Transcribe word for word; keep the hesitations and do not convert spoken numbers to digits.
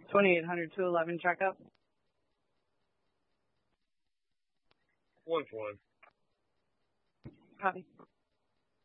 twenty-eight hundred two eleven checkup. One for one. Copy.